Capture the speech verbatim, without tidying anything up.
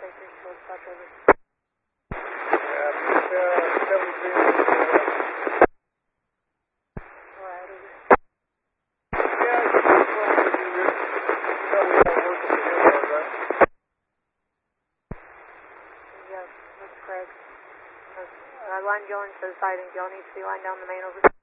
Baker, so watch over. Yeah, uh, seventeen. Alright, over. Yeah, you just want to do this. Tell me how it works for him, all right? Yes, that's correct. Uh, line Joe into the siding. Joe needs to be lined down the main over.